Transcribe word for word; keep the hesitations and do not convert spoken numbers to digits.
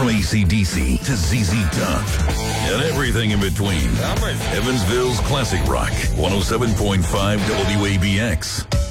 From A C D C to Z Z Top and everything in between. Evansville's Classic Rock, one oh seven point five W A B X.